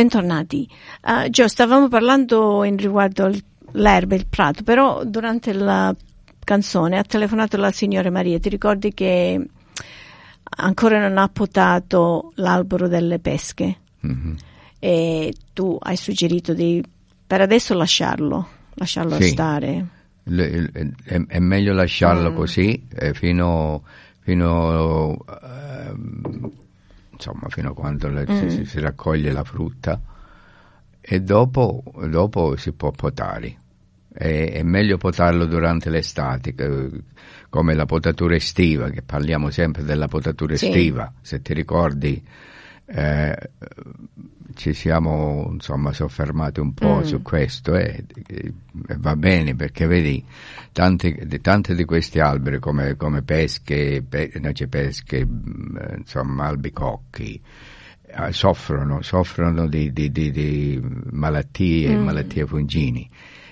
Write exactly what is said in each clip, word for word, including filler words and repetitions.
bentornati. Uh, Gio, stavamo parlando in riguardo all'erba e il prato, però durante la canzone ha telefonato la signora Maria. Ti ricordi che ancora non ha potato l'albero delle pesche? Mm-hmm. E tu hai suggerito di per adesso lasciarlo, lasciarlo sì. stare. Le, è, è meglio lasciarlo mm. così eh, fino, fino eh, insomma fino a quando le, mm. si, si raccoglie la frutta, e dopo, dopo si può potare. È, è meglio potarlo durante l'estate, come la potatura estiva, che parliamo sempre della potatura sì. estiva, se ti ricordi. Eh, ci siamo insomma soffermati un po' mm. su questo e, e, e va bene, perché vedi tante, tante di questi alberi come, come pesche, pe, no, c'è pesche, insomma albicocchi, eh, soffrono, soffrono di, di, di, di malattie, mm. malattie fungini,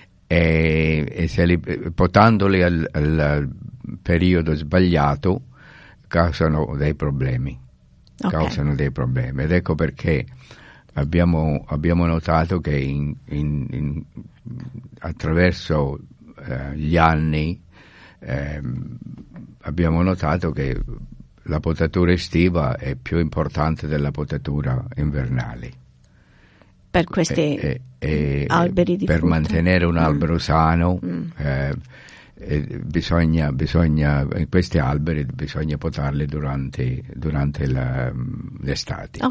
e, e se li, potandoli al, al periodo sbagliato causano dei problemi. Okay. Causano dei problemi, ed ecco perché abbiamo, abbiamo notato che in, in, in, attraverso eh, gli anni eh, abbiamo notato che la potatura estiva è più importante della potatura invernale. Per questi e, e, alberi di per frutta. mantenere un albero mm. sano mm. eh, E bisogna, bisogna, questi alberi bisogna potarli durante, durante la, l'estate.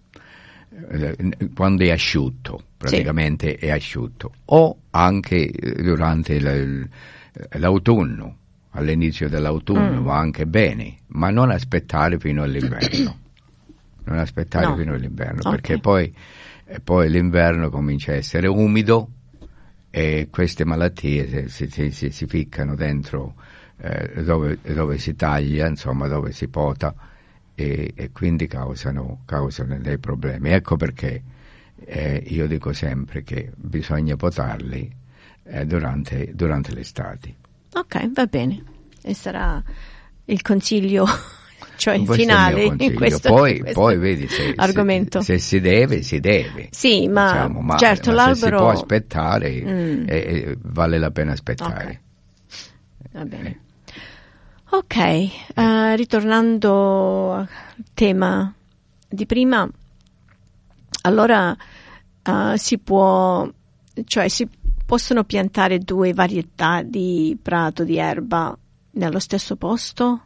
Okay. Quando è asciutto, praticamente sì. è asciutto, o anche durante la, l'autunno, all'inizio dell'autunno mm. va anche bene, ma non aspettare fino all'inverno. Non aspettare no. fino all'inverno, okay. perché poi, poi l'inverno comincia a essere umido, e queste malattie si, si, si, si ficcano dentro eh, dove, dove si taglia, insomma dove si pota, e, e quindi causano, causano dei problemi. Ecco perché eh, io dico sempre che bisogna potarli eh, durante, durante l'estate. Ok, va bene, e sarà il consiglio cioè questo finale in questo, poi, in questo poi vedi se, argomento. Se, se si deve si deve, sì, ma, diciamo, ma certo ma l'albero se si può aspettare mm. eh, vale la pena aspettare. Okay. Va bene. Eh. Ok, uh, ritornando al tema di prima, allora uh, si può, cioè si possono piantare due varietà di prato, di erba nello stesso posto?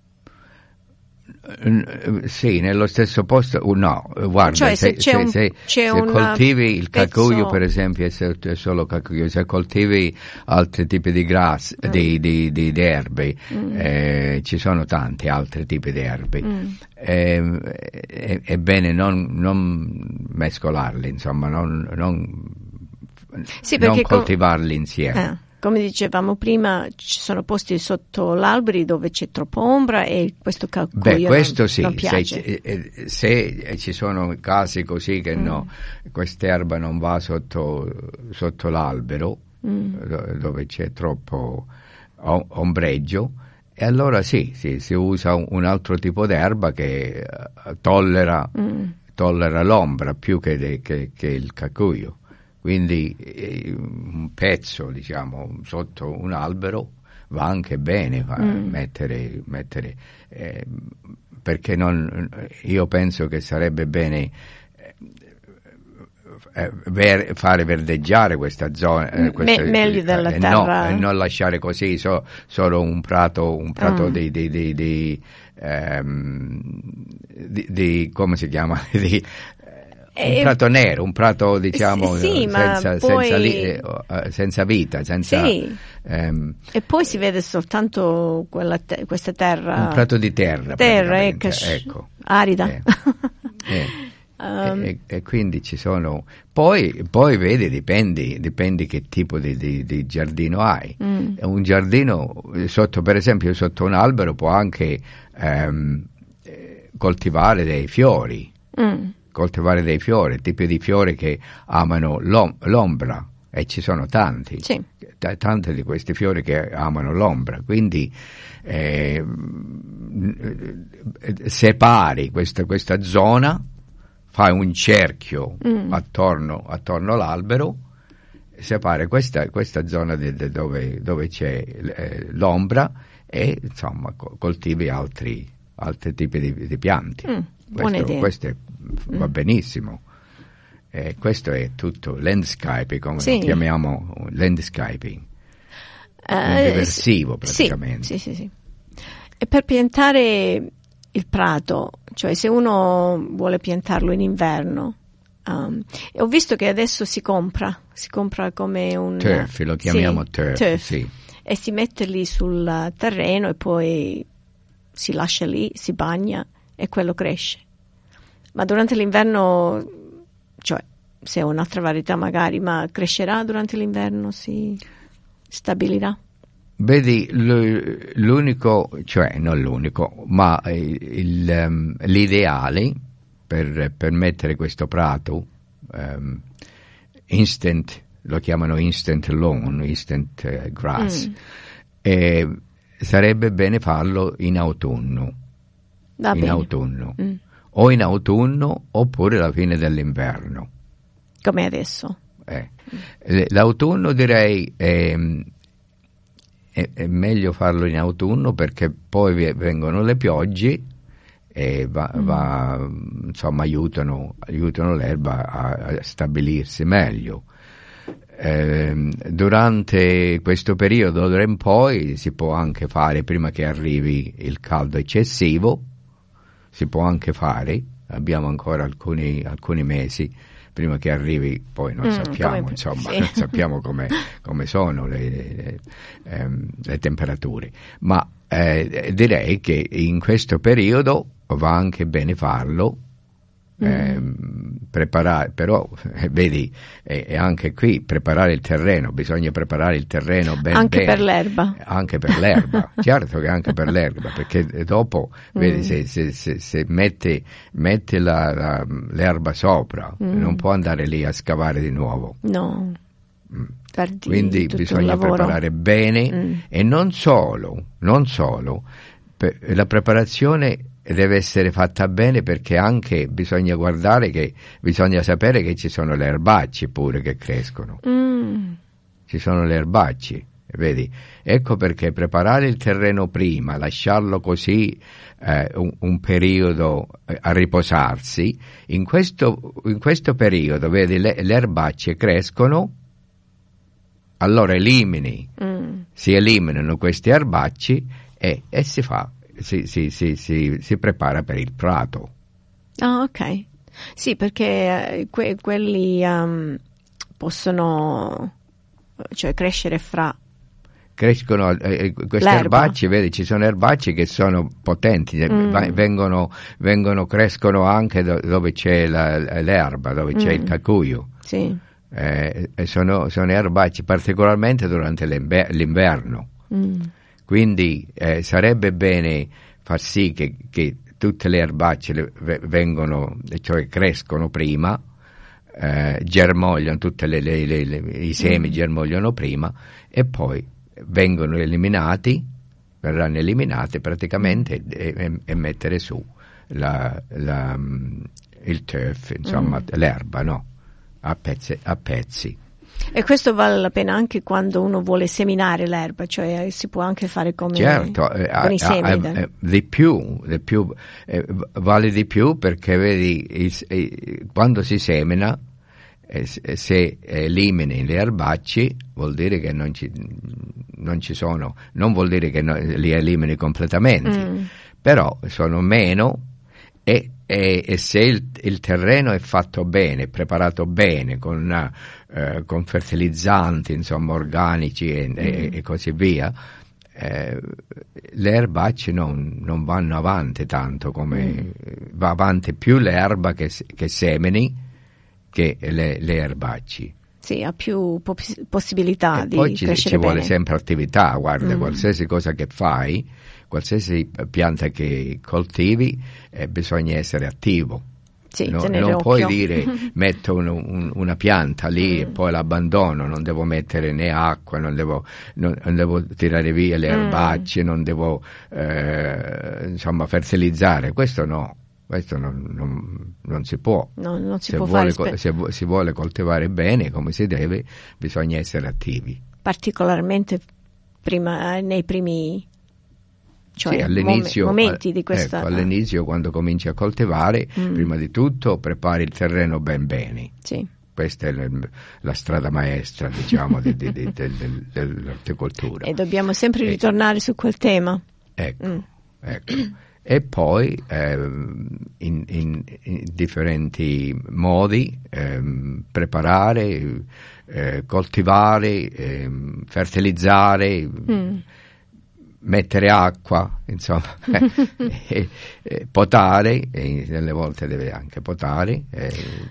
Sì, nello stesso posto, uh, no, guarda, cioè, se, se, c'è se, un, se, c'è se coltivi il pezzo... cacuio, per esempio, è solo cacuio, se coltivi altri tipi di grassi, mm. di, di, di, di erbe, mm. eh, ci sono tanti altri tipi di erbe, mm. eh, è, è bene non, non mescolarli, insomma, non, non, sì, non com- coltivarli insieme. Eh. Come dicevamo prima, ci sono posti sotto l'albero dove c'è troppa ombra e questo cacuio Beh, questo non, sì, non piace. Se, se ci sono casi così che mm. no, quest'erba non va sotto, sotto l'albero, mm. dove c'è troppo ombreggio, e allora sì, sì si usa un, un altro tipo d'erba che tollera, mm. tollera l'ombra più che, de, che, che il cacuio. Quindi eh, un pezzo, diciamo, sotto un albero va anche bene va, mm. mettere, mettere eh, perché non, io penso che sarebbe bene eh, ver, fare verdeggiare questa zona, eh, questa, Me, meglio della eh, terra, no, e non lasciare così so, solo un prato, un prato mm. di, di, di, di, ehm, di, di come si chiama? di, Un prato nero, un prato diciamo sì, senza, poi... senza, li, uh, senza vita, senza, sì. um, e poi si vede soltanto quella te- questa terra. Un prato di terra, terra ecco, ecco. arida. Eh, eh. um. e, e, e quindi ci sono. Poi, poi vedi, dipendi, dipendi che tipo di, di, di giardino hai. Mm. Un giardino sotto, per esempio, sotto un albero può anche um, coltivare dei fiori. Mm. coltivare dei fiori, tipi di fiori che amano l'om- l'ombra, e ci sono tanti, sì. t- tanti di questi fiori che amano l'ombra, quindi eh, separi questa, questa zona, fai un cerchio mm. attorno, attorno all'albero, separa questa, questa zona de, de dove, dove c'è eh, l'ombra e insomma coltivi altri, altri tipi di, di piante. Mm, buona questo idea. questo è, va benissimo. Eh, questo è tutto landscaping, come sì. lo chiamiamo, landscaping, uh, un diversivo praticamente. Sì, sì, sì, sì. E per piantare il prato, cioè se uno vuole piantarlo in inverno, um, ho visto che adesso si compra, si compra come un turf, lo chiamiamo sì, turf, turf, sì. E si mette lì sul terreno e poi si lascia lì, si bagna e quello cresce. Ma durante l'inverno, cioè se è un'altra varietà magari, ma crescerà durante l'inverno, si stabilirà? Vedi, l'unico, cioè non l'unico, ma il, um, l'ideale per, per mettere questo prato um, instant, lo chiamano instant lawn, instant uh, grass, mm. e sarebbe bene farlo in autunno, Va in bene. autunno, mm. o in autunno oppure alla fine dell'inverno. Come adesso. Eh. Mm. L'autunno direi è, è, è meglio farlo in autunno perché poi vengono le piogge e va, mm. va, insomma aiutano, aiutano l'erba a, a stabilirsi meglio. Eh, durante questo periodo d'ora in poi si può anche fare, prima che arrivi il caldo eccessivo, si può anche fare, abbiamo ancora alcuni, alcuni mesi prima che arrivi, poi non mm, sappiamo, come, insomma, sì. non sappiamo come, come sono le, le, ehm, le temperature, ma eh, direi che in questo periodo va anche bene farlo. Eh, mm. preparare, però eh, vedi, eh, e anche qui preparare il terreno, bisogna preparare il terreno ben anche bene, per l'erba, anche per l'erba, certo che anche per l'erba, perché dopo mm. vedi se, se, se, se mette, mette la, la, l'erba sopra mm. non può andare lì a scavare di nuovo, no. Mm. Quindi bisogna preparare bene mm. e non solo, non solo per, la preparazione deve essere fatta bene, perché anche bisogna guardare che bisogna sapere che ci sono le erbacce pure che crescono, mm. ci sono le erbacce, vedi? Ecco perché preparare il terreno prima, lasciarlo così eh, un, un periodo eh, a riposarsi, in questo, in questo periodo, vedi, le, le erbacce crescono, allora elimini, mm. si eliminano questi erbacci e, e si fa Si, si, si, si, si prepara per il prato. Ah, ok. Sì, perché que- quelli um, possono, cioè, crescere fra. Crescono eh, queste l'erba. erbacce, vedi, ci sono erbacce che sono potenti, mm. vengono, vengono, crescono anche do- dove c'è la, l'erba, dove c'è mm. il cacuio. Sì. Eh, sono, sono erbacce particolarmente durante l'inverno. Mm. Quindi eh, sarebbe bene far sì che, che tutte le erbacce le, vengono, cioè crescono prima, eh, germogliano, tutte le, le, le, le, i semi mm. germogliano prima e poi vengono eliminati, verranno eliminati praticamente e, e, e mettere su la, la, il turf, insomma mm. l'erba, no? A pezzi, a pezzi. E questo vale la pena anche quando uno vuole seminare l'erba, cioè si può anche fare come certo, eh, con i semi. Eh, eh, di più, di più eh, vale di più perché vedi, il, eh, quando si semina, eh, se elimini le erbacce vuol dire che non ci, non ci sono, non vuol dire che no, li elimini completamente, mm. però sono meno e E, e se il, il terreno è fatto bene, preparato bene, con, eh, con fertilizzanti, insomma, organici e, mm. e, e così via, eh, le erbacce non, non vanno avanti tanto come mm. va avanti più l'erba che, che semeni che le, le erbacce. Sì, ha più poss- possibilità e di poi ci, crescere ci vuole bene. sempre attività, guarda, mm. qualsiasi cosa che fai, qualsiasi pianta che coltivi, eh, bisogna essere attivo. Sì, no, tenere non occhio. puoi dire metto un, un, una pianta lì mm. e poi l'abbandono, non devo mettere né acqua, non devo, non, non devo tirare via le erbacce, mm. non devo eh, insomma fertilizzare, questo no. Questo non, non, non si può. No, non si se, può vuole, fare spe- se si vuole coltivare bene, come si deve, bisogna essere attivi. Particolarmente prima, nei primi cioè sì, all'inizio, mom- momenti di questa... Ecco, all'inizio, quando cominci a coltivare, mm. prima di tutto prepari il terreno ben bene. Sì. Questa è la, la strada maestra, diciamo, di, di, di, di, di, dell'orticoltura. E dobbiamo sempre ritornare e, su quel tema. Ecco, mm. ecco. E poi eh, in, in, in differenti modi eh, preparare, eh, coltivare, eh, fertilizzare, mm. mettere acqua, insomma, eh, eh, potare, e delle volte deve anche potare, eh,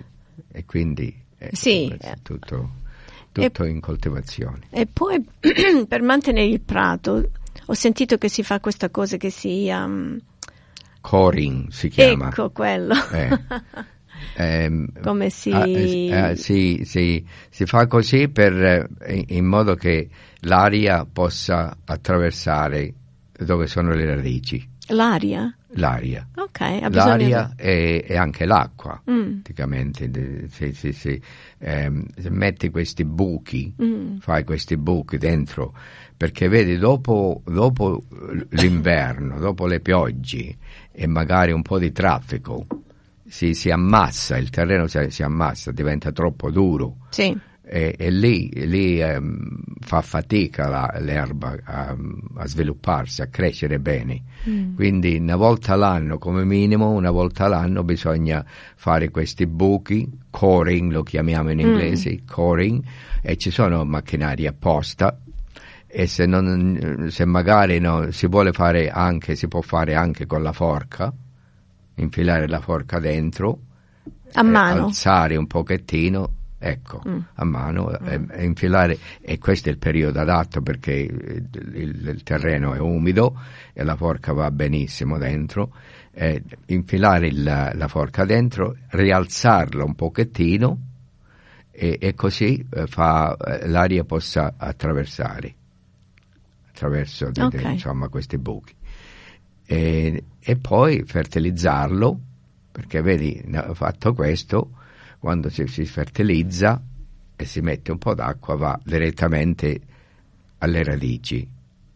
e quindi eh, sì. tutto, tutto e, in coltivazione. E poi per mantenere il prato ho sentito che si fa questa cosa che si... Um, coring si chiama. Ecco quello. Eh. Eh, Come si... Eh, eh, si, si, si fa così per, in, in modo che l'aria possa attraversare dove sono le radici. L'aria? L'aria. Ok, ha l'aria di... e, e anche l'acqua, mm. praticamente. Se, se, se, ehm, se metti questi buchi, mm. fai questi buchi dentro, perché vedi, dopo, dopo l'inverno, dopo le piogge e magari un po' di traffico, si, si ammassa, il terreno si, si ammassa, diventa troppo duro. Sì. E, e lì, lì ehm, fa fatica la, l'erba a, a svilupparsi, a crescere bene. Mm. Quindi una volta l'anno, come minimo, una volta l'anno bisogna fare questi buchi, coring lo chiamiamo in inglese, mm. coring, e ci sono macchinari apposta. E se, non, se magari no, si vuole fare anche, si può fare anche con la forca, infilare la forca dentro, a mano, alzare un pochettino, ecco, mm. a mano, mm. e, e infilare, e questo è il periodo adatto perché il, il, il terreno è umido e la forca va benissimo dentro, eh, infilare il, la forca dentro, rialzarla un pochettino e, e così eh, fa, eh, l'aria possa attraversare attraverso di, okay. di, insomma, questi buchi. E, e poi fertilizzarlo, perché vedi, fatto questo, quando si, si fertilizza e si mette un po' d'acqua, va direttamente alle radici.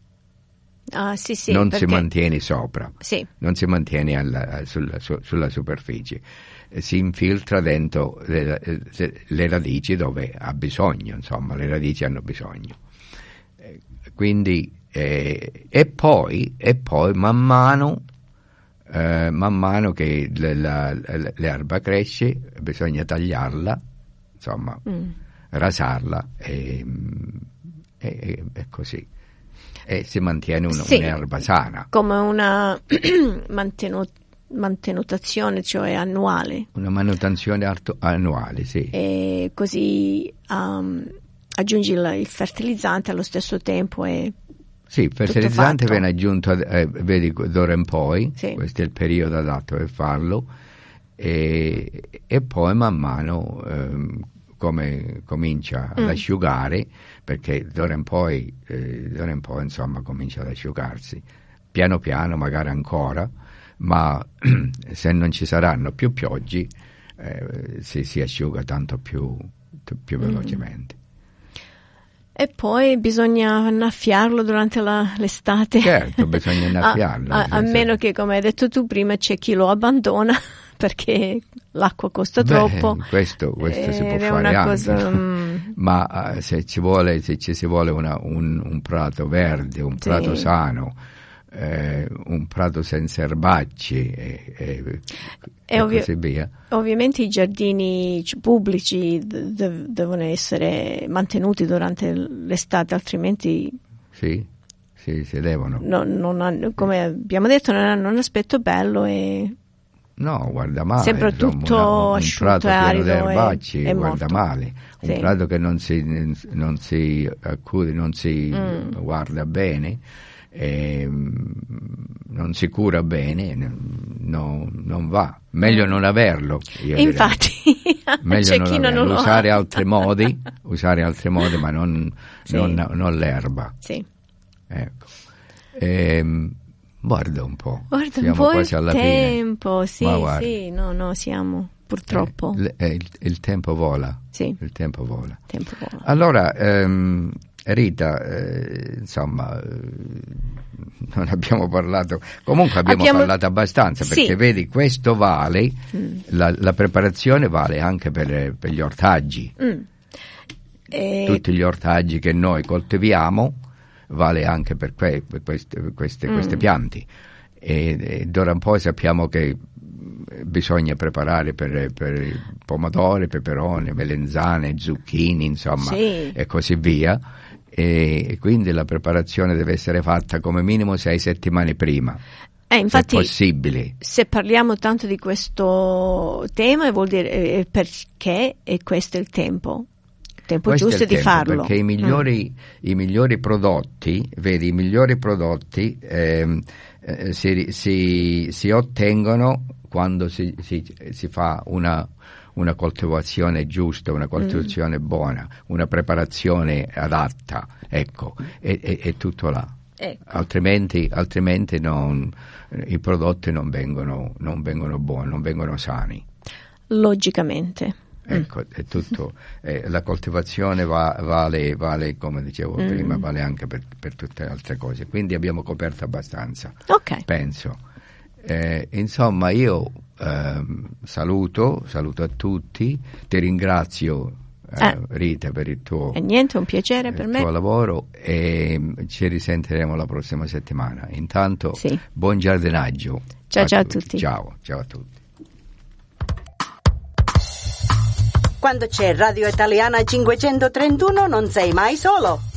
Ah, sì, sì, non perché... si mantiene sopra, sì. non si mantiene alla, sulla, su, sulla superficie, si infiltra dentro le, le radici dove ha bisogno, insomma, le radici hanno bisogno. Quindi eh, e poi e poi man mano eh, man mano che la, la, l'erba cresce bisogna tagliarla, insomma, mm. rasarla e, e, e così, e si mantiene un, sì, un'erba sana, come una mantenut- mantenutazione, cioè annuale, una manutenzione arto- annuale, sì, e così um, aggiungi il, il fertilizzante allo stesso tempo e sì, il fertilizzante viene aggiunto, eh, vedi, d'ora in poi, sì. Questo è il periodo adatto per farlo, e, e poi man mano eh, come comincia mm. ad asciugare, perché d'ora in poi, eh, d'ora in poi insomma comincia ad asciugarsi, piano piano magari ancora, ma se non ci saranno più piogge eh, si, si asciuga tanto più, più velocemente. Mm. E poi bisogna annaffiarlo durante la, l'estate. Certo, bisogna annaffiarlo. a, a, a meno che, come hai detto tu prima, c'è chi lo abbandona perché l'acqua costa Beh, troppo. Questo, questo si può è fare una anche. Cosa, mm. Ma uh, se ci vuole, se ci si vuole una, un, un prato verde, un sì. prato sano, eh, un prato senza erbacci e, e, e, e ovvi- così via. Ovviamente i giardini pubblici de- devono essere mantenuti durante l'estate, altrimenti sì, sì, si devono. No, non hanno, come abbiamo detto, non hanno un aspetto bello e no, guarda male, sembra insomma, tutto una, un asciutto, prato pieno di erbacci, e, guarda morto. male, un sì. prato che non si, non si accudi, non si mm. guarda bene, e non si cura bene, no, non va, meglio non averlo, io infatti meglio c'è non chi averlo. non lo usare ha. altri modi usare altri modi ma non, sì. non, non l'erba, sì. ecco. E, Guarda un po', Guarda siamo un po' quasi il alla tempo, fine. sì, sì, no, no, siamo purtroppo. Eh, eh, il, il tempo vola, sì. il tempo vola. Tempo vola. Allora, ehm, Rita, eh, insomma, eh, non abbiamo parlato, comunque abbiamo, abbiamo parlato abbastanza, perché sì. Vedi, questo vale, mm. la, la preparazione vale anche per, per gli ortaggi. Mm. E... Tutti gli ortaggi che noi coltiviamo vale anche per, que, per queste, queste, mm. queste piante. E, e d'ora in poi sappiamo che bisogna preparare per, per pomodori, peperoni, melenzane, zucchini, insomma, sì. e così via. E quindi la preparazione deve essere fatta come minimo sei settimane prima. Eh, infatti, se possibile. Se parliamo tanto di questo tema, vuol dire eh, perché e questo è il tempo. Il tempo questo giusto è il di tempo, farlo. Perché i migliori, mm. i migliori prodotti, vedi, i migliori prodotti eh, eh, si, si, si ottengono quando si, si, si fa una, una coltivazione giusta, una coltivazione mm. buona, una preparazione adatta, ecco, è, è, è tutto là. Ecco. Altrimenti, altrimenti non, i prodotti non vengono, non vengono buoni, non vengono sani. Logicamente. Ecco, è tutto. Eh, la coltivazione va, vale, vale, come dicevo mm. prima, vale anche per, per tutte le altre cose. Quindi abbiamo coperto abbastanza, okay. penso. Eh, insomma, io eh, saluto, saluto a tutti, ti ringrazio eh, eh. Rita per il tuo, e niente, un piacere per il me. tuo lavoro, e ci risentiremo la prossima settimana. Intanto, sì. buon giardinaggio. Ciao a ciao tutti. a tutti. Ciao, ciao a tutti. Quando c'è Radio Italiana cinquecentotrentuno non sei mai solo.